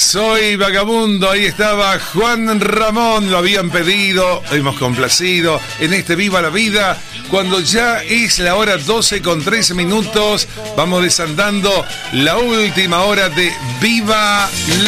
Soy Vagabundo, ahí estaba Juan Ramón, lo habían pedido, hemos complacido en este Viva la Vida, cuando ya es la hora 12:13, vamos desandando la última hora de Viva